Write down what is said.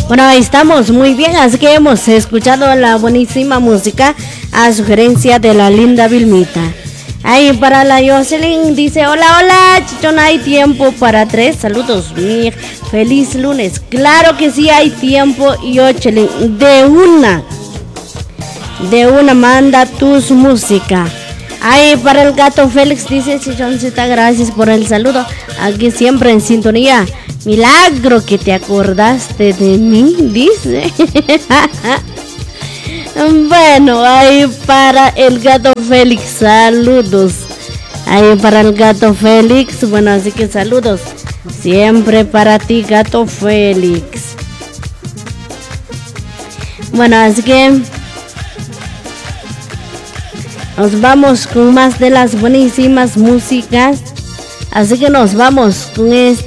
Bueno, estamos muy bien, así que hemos escuchado la buenísima música a sugerencia de la linda Vilmita. Ahí para la Jocelyn dice, hola, Chichón, ¿hay tiempo para 3? Saludos, mi feliz lunes. Claro que sí hay tiempo, Jocelyn, de una manda tus música. Ahí para el gato Félix dice, Chichoncita, gracias por el saludo. Aquí siempre en sintonía. Milagro que te acordaste de mí, dice. Bueno, ahí para el gato Félix, saludos. Ahí para el gato Félix, bueno, así que saludos. Siempre para ti, gato Félix. Bueno, así que nos vamos con más de las buenísimas músicas. Así que nos vamos con esta.